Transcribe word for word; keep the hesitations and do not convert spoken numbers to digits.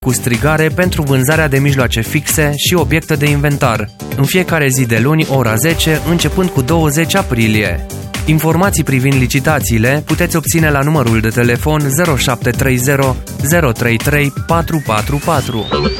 cu strigare pentru vânzarea de mijloace fixe și obiecte de inventar, în fiecare zi de luni, ora zece, începând cu douăzeci aprilie. Informații privind licitațiile puteți obține la numărul de telefon zero șapte trei zero zero trei trei patru patru patru.